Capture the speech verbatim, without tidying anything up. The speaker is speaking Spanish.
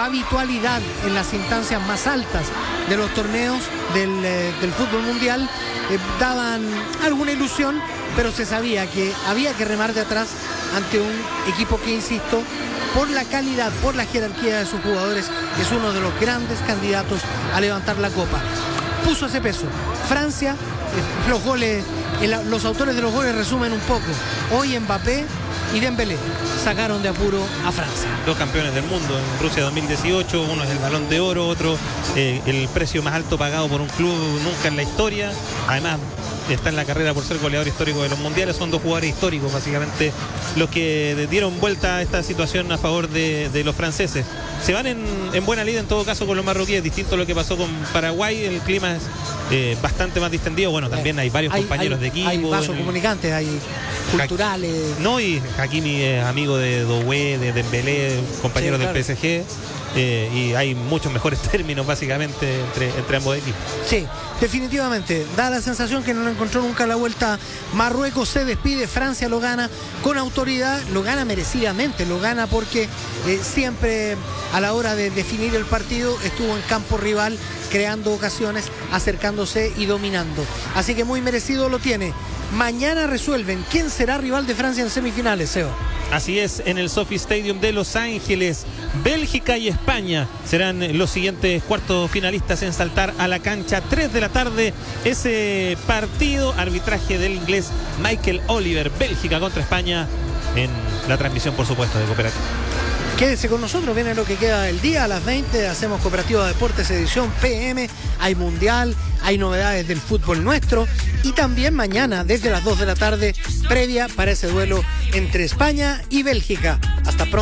habitualidad en las instancias más altas de los torneos del, eh, del fútbol mundial eh, daban alguna ilusión, pero se sabía que había que remar de atrás ante un equipo que, insisto, por la calidad, por la jerarquía de sus jugadores, es uno de los grandes candidatos a levantar la copa. Puso ese peso. Francia, eh, los goles, el, los autores de los goles resumen un poco. Hoy Mbappé y Dembélé sacaron de apuro a Francia. Dos campeones del mundo en Rusia dos mil dieciocho, uno es el Balón de Oro, otro eh, el precio más alto pagado por un club nunca en la historia. Además, está en la carrera por ser goleador histórico de los mundiales. Son dos jugadores históricos, básicamente, los que dieron vuelta a esta situación a favor de, de los franceses. Se van en, en buena lid en todo caso con los marroquíes, distinto a lo que pasó con Paraguay. El clima es eh, bastante más distendido. Bueno, también hay varios hay, compañeros hay, de equipo. Hay vasos el... comunicantes, hay culturales. No, y Hakimi es amigo de Doué, de Dembélé, compañeros sí, claro, del P S G. Eh, y hay muchos mejores términos básicamente entre, entre ambos equipos. Sí, definitivamente, da la sensación que no lo encontró nunca la vuelta. Marruecos se despide, Francia lo gana con autoridad, lo gana merecidamente, lo gana porque eh, siempre a la hora de definir el partido estuvo en campo rival, creando ocasiones, acercándose y dominando. Así que muy merecido lo tiene. Mañana resuelven quién será rival de Francia en semifinales, Seo. Así es, en el Sophie Stadium de Los Ángeles, Bélgica y España serán los siguientes cuartos finalistas en saltar a la cancha. tres de la tarde, ese partido, arbitraje del inglés Michael Oliver, Bélgica contra España, en la transmisión, por supuesto, de Cooperativa. Quédese con nosotros, viene lo que queda del día. A las veinte hacemos Cooperativa Deportes edición P M, hay mundial, hay novedades del fútbol nuestro y también mañana desde las dos de la tarde previa para ese duelo entre España y Bélgica. Hasta pronto.